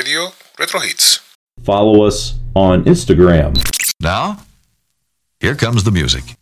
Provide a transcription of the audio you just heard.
Radio Retro Hits. Follow us on Instagram. Now, here comes the music.